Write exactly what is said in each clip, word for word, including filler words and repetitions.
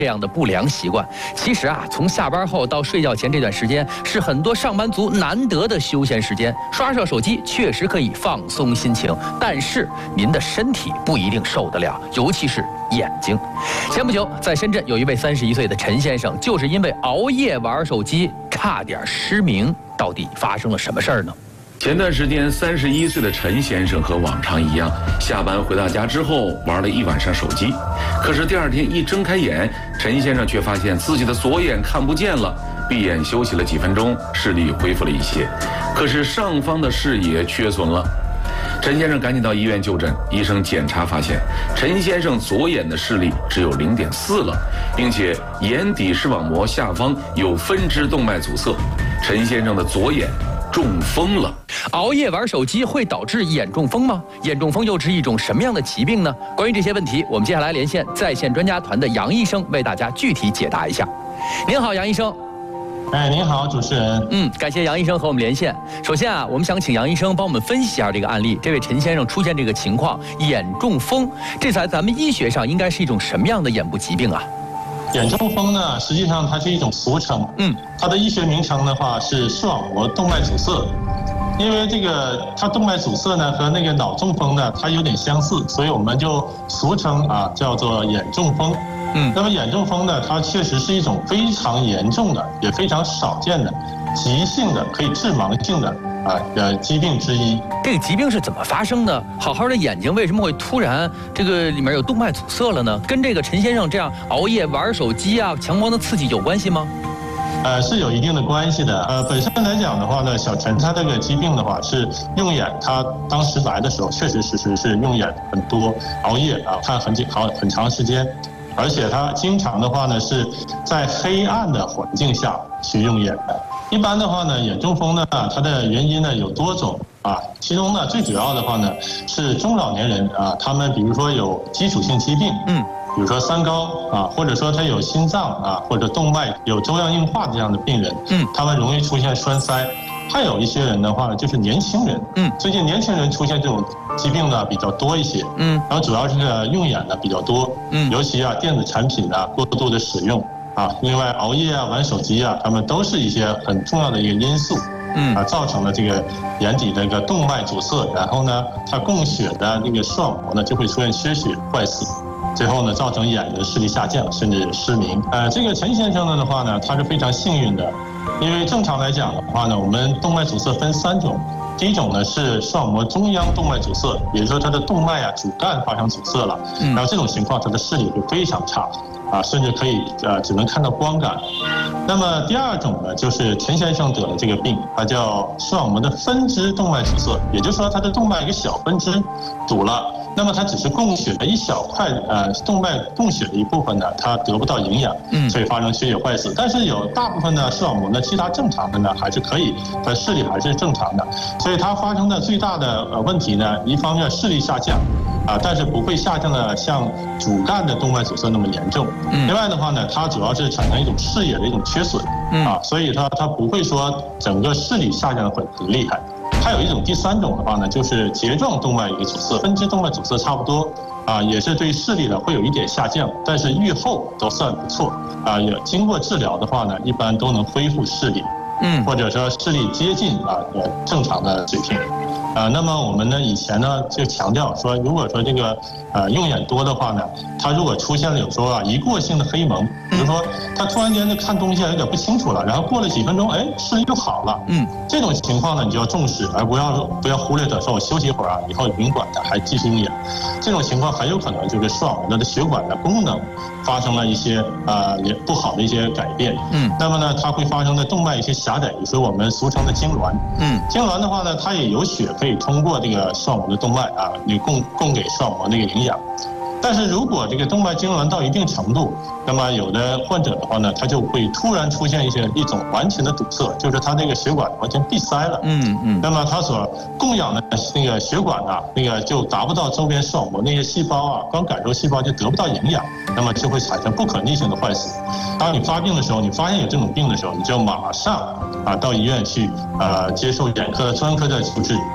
这样的不良习惯。其实啊，从下班后到睡觉前这段时间，是很多上班族难得的休闲时间。刷刷手机确实可以放松心情，但是您的身体不一定受得了，尤其是眼睛。前不久，在深圳有一位三十一岁的陈先生，就是因为熬夜玩手机，差点失明。到底发生了什么事儿呢？ 前段时间，三十一岁的陈先生和往常一样，下班回到家之后玩了一晚上手机。可是第二天一睁开眼，陈先生却发现自己的左眼看不见了。闭眼休息了几分钟，视力恢复了一些，可是上方的视野缺损了。陈先生赶紧到医院就诊，医生检查发现，陈先生左眼的视力只有 零点四 了，并且眼底视网膜下方有分支动脉阻塞。陈先生的左眼中风了。 熬夜玩手机会导致眼中风吗？眼中风又是一种什么样的疾病呢？关于这些问题，我们接下来连线在线专家团的杨医生，为大家具体解答一下。您好，杨医生。 哎，您好，主持人。 嗯，感谢杨医生和我们连线。首先啊，我们想请杨医生帮我们分析一下这个案例。这位陈先生出现这个情况，眼中风，这在咱们医学上应该是一种什么样的眼部疾病啊？ 眼中风呢，实际上它是一种俗称，嗯，它的医学名称的话是视网膜动脉阻塞。因为这个它动脉阻塞呢和那个脑中风呢它有点相似，所以我们就俗称啊叫做眼中风。嗯，那么眼中风呢，它确实是一种非常严重的，也非常少见的急性的可以致盲性的啊呃疾病之一。 这个疾病是怎么发生的？好好的眼睛为什么会突然这个里面有动脉阻塞了呢？跟这个陈先生这样熬夜玩手机啊、强光的刺激有关系吗？ 呃，是有一定的关系的。呃，本身来讲的话呢，小陈他这个疾病的话是用眼，他当时来的时候确实是是是用眼很多，熬夜啊看很久好很长时间。而且他经常的话呢，是在黑暗的环境下去用眼的。一般的话呢，眼中风呢，它的原因呢有多种啊，其中呢最主要的话呢是中老年人啊，他们比如说有基础性疾病，嗯，比如说三高啊，或者说他有心脏啊或者动脉有粥样硬化这样的病人，嗯，他们容易出现栓塞。还有一些人的话呢，就是年轻人，嗯，最近年轻人出现这种疾病呢比较多一些，嗯，然后主要是用眼呢比较多，嗯，尤其啊电子产品啊过度的使用啊，另外熬夜啊玩手机啊，他们都是一些很重要的一个因素，嗯，啊造成了这个眼底这个动脉阻塞，然后呢它供血的那个视网膜呢就会出现缺血坏死。最后呢，造成眼的视力下降，甚至失明。呃，这个陈先生呢的话呢，他是非常幸运的，因为正常来讲的话呢，我们动脉阻塞分三种，第一种呢是视网膜中央动脉阻塞，也就是说它的动脉啊主干发生阻塞了，然后这种情况它的视力会非常差，啊，甚至可以呃只能看到光感。那么第二种呢，就是陈先生得的这个病，它叫视网膜的分支动脉阻塞，也就是说它的动脉一个小分支堵了。那么它只是供血的一小块，呃，动脉供血的一部分呢，它得不到营养，嗯，所以发生缺血坏死。但是有大部分的视网膜呢，其他正常的呢还是可以，它视力还是正常的。所以它发生的最大的呃问题呢，一方面视力下降，啊，但是不会下降的像主干的动脉阻塞那么严重。嗯，另外的话呢，它主要是产生一种视野的一种缺损，嗯，啊，所以它它不会说整个视力下降的很很厉害。还有一种第三种的话呢，就是睫状动脉一个阻塞，分支动脉阻塞差不多啊，也是对视力呢会有一点下降，但是预后都算不错啊，也经过治疗的话呢，一般都能恢复视力，嗯，或者说视力接近啊呃正常的水平。啊，那么我们呢以前呢就强调说，如果说这个呃用眼多的话呢，它如果出现了有时候啊一过性的黑蒙，比如说他突然间就看东西有点不清楚了，然后过了几分钟，哎，视力又好了，嗯，这种情况呢你就要重视，而不要不要忽略的说我休息一会儿啊，以后甭管它还继续用眼，这种情况很有可能就是视网膜的血管的功能发生了一些啊、呃、也不好的一些改变，嗯，那么呢它会发生的动脉一些狭窄，也是我们俗称的痉挛，嗯，痉挛的话呢，它也有血可以通过这个视网膜的动脉啊，你供供给视网膜那个营养。但是如果这个动脉痉挛到一定程度，那么有的患者的话呢，他就会突然出现一些一种完全的堵塞，就是他那个血管完全闭塞了。嗯嗯。那么他所供养的那个血管啊，那个就达不到周边视网膜那些细胞啊，光感受细胞就得不到营养，那么就会产生不可逆性的坏死。当你发病的时候，你发现有这种病的时候，你就马上啊到医院去呃接受眼科的专科的处置。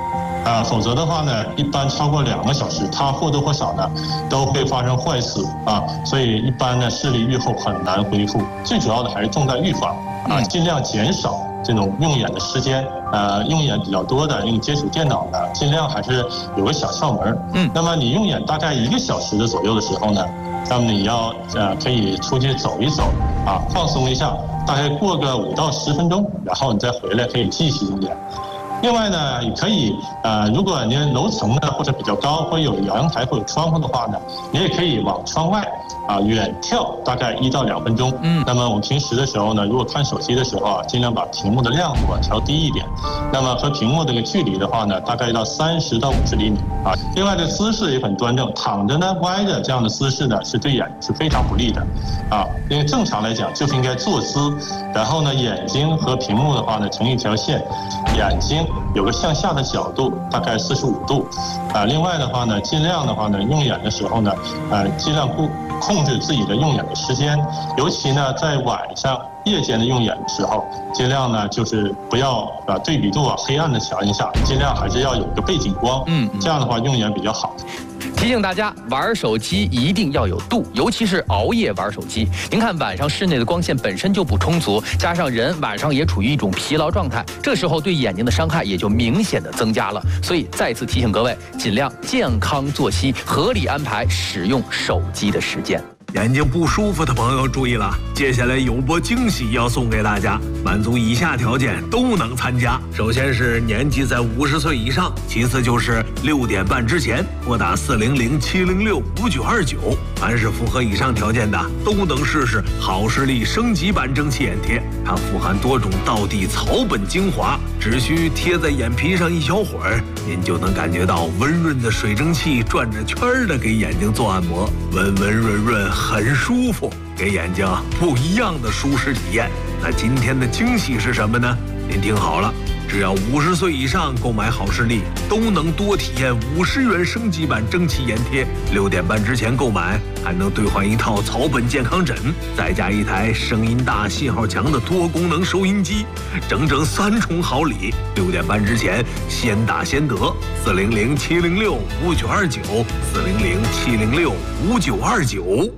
啊，否则的话呢，一般超过两个小时，它或多或少呢都会发生坏死啊，所以一般呢视力愈后很难恢复。最主要的还是重在预防啊，尽量减少这种用眼的时间。呃，用眼比较多的，用接触电脑的，尽量还是有个小窍门。嗯，那么你用眼大概一个小时的左右的时候呢，那么你要呃可以出去走一走啊，放松一下，大概过个五到十分钟，然后你再回来可以继续用眼。另外呢，也可以呃，如果您楼层呢或者比较高，或有阳台或有窗户的话呢，你也可以往窗外啊远眺大概一到两分钟。嗯，那么我们平时的时候呢，如果看手机的时候啊，尽量把屏幕的亮度啊调低一点。那么和屏幕这个距离的话呢，大概到三十到五十厘米啊。另外的姿势也很端正，躺着呢歪着这样的姿势呢是对眼是非常不利的啊。因为正常来讲就是应该坐姿，然后呢眼睛和屏幕的话呢成一条线，眼睛有个向下的角度，大概四十五度，啊，另外的话呢，尽量的话呢，用眼的时候呢，呃，尽量控控制自己的用眼的时间，尤其呢，在晚上夜间的用眼的时候，尽量呢就是不要啊对比度啊黑暗的条件下，尽量还是要有个背景光，嗯，这样的话用眼比较好。 提醒大家，玩手机一定要有度，尤其是熬夜玩手机。您看，晚上室内的光线本身就不充足，加上人晚上也处于一种疲劳状态，这时候对眼睛的伤害也就明显的增加了。所以再次提醒各位，尽量健康作息，合理安排使用手机的时间。 眼睛不舒服的朋友注意了，接下来有波惊喜要送给大家，满足以下条件都能参加。首先是年纪在五十岁以上，其次就是六点半之前拨打四零零七零六五九二九。凡是符合以上条件的，都能试试好视力升级版蒸汽眼贴。它富含多种道地草本精华，只需贴在眼皮上一小会儿，您就能感觉到温润的水蒸气转着圈儿的给眼睛做按摩，温温润润，很舒服，给眼睛不一样的舒适体验。那今天的惊喜是什么呢？您听好了，只要五十岁以上购买好视力，都能多体验五十元升级版蒸汽眼贴。六点半之前购买，还能兑换一套草本健康枕，再加一台声音大、信号强的多功能收音机，整整三重好礼。六点半之前先打先得，四零零七零六五九二九，四零零七零六五九二九。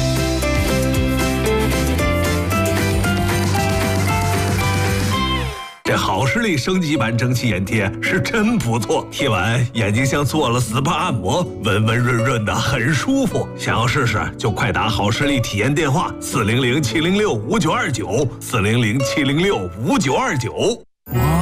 这好视力升级版蒸汽眼贴是真不错，贴完眼睛像做了 S P A 按摩，温温润润的，很舒服。想要试试就快打好视力体验电话四零零七零六五九二九，四零零七零六五九二九。